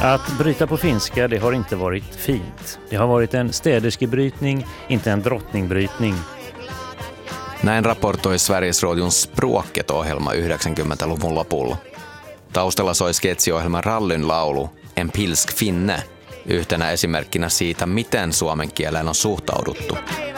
Att bryta på finska, det har inte varit fint. Det har varit en städerskebrytning, inte en drottningbrytning. Näin raportoi Sveriges Radion Språket-ohjelma 90-luvun lopulla. Taustalla soi sketsiohjelman Rallyn laulu En pilsk finne, yhtenä esimerkkinä siitä, miten suomen kieleen on suhtauduttu.